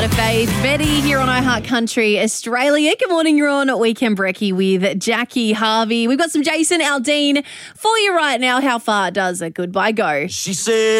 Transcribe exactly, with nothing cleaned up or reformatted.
Light of Faith, Betty here on iHeart Country Australia. Good morning, you're on Weekend Brekkie with Jackie Harvey. We've got some Jason Aldean for you right now. How far does a goodbye go? She said